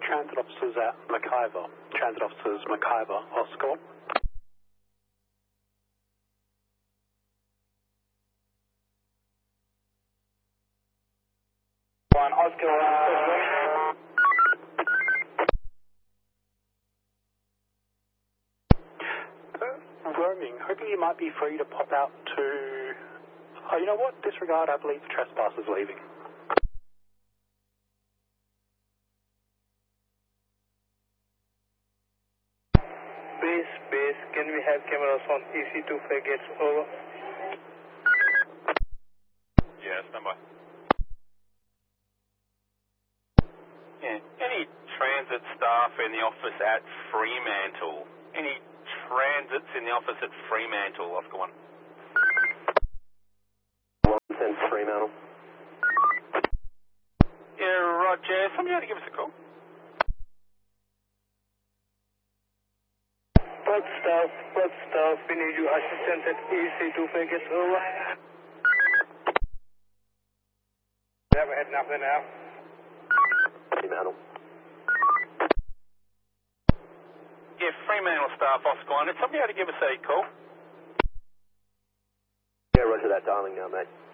transit officers at McIver. Transit officers McIver, Oscar. Roaming, hoping you might be free to pop out to... Oh, you know what? Disregard, I believe trespassers leaving. Base, can we have cameras on EC2 Fairgates, over? Yeah, stand by. Yeah, any transit staff in the office at Fremantle? Any transits in the office at Fremantle, Oscar 1? 110 Fremantle. Yeah, Roger. Somebody ought to give us a call. What staff, we need you assistant at EC2 Fairgates, over. Yeah, we're heading up there now. Fremantle. Yeah, Fremantle staff, Oscar 1. Somebody ought to give us a call. Yeah, roger that, darling, now, mate.